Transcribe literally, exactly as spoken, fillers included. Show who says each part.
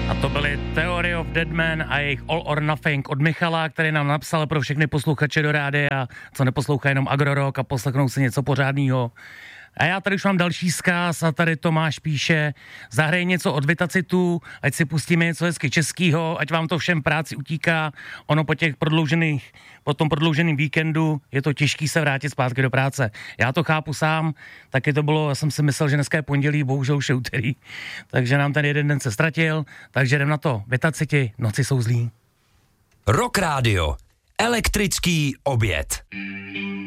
Speaker 1: A to byly Theory of Dead Man a jejich All or Nothing od Michala, který nám napsal pro všechny posluchače do rádia, co neposlouchají jenom agrorock a poslechnou si něco pořádného. A já tady už mám další vzkaz a tady Tomáš píše, zahraj něco od Vitacitů, ať si pustíme něco hezky českýho, ať vám to všem práci utíká. Ono po těch prodloužených, po tom prodlouženém víkendu je to těžký se vrátit zpátky do práce. Já to chápu sám, taky to bylo, já jsem si myslel, že dneska je pondělí, bohužel už je úterý, takže nám ten jeden den se ztratil, takže jdem na to. Vitaciti, noci jsou zlí.
Speaker 2: Rock Radio. Elektrický oběd.